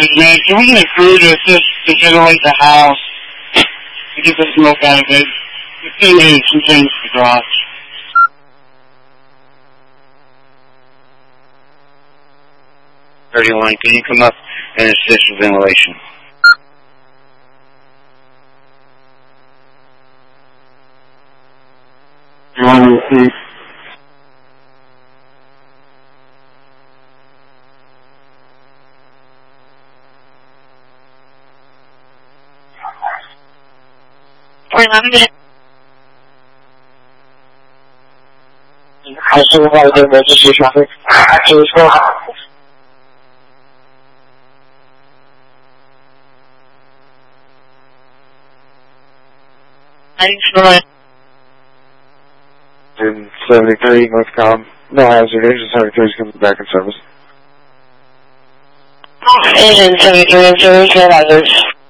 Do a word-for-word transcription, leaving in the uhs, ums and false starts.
guys, man. Can we get a crew to assist to generate the house to get the smoke out of it? The thing is, some things to the garage. thirty-one, can you come up and assist with ventilation? You want to see? I see why the emergency traffic. Please go. In seventy-three, Northcom, no hazard, Engine seventy-three is coming back in service. Engine seventy-three, observers, no hazards.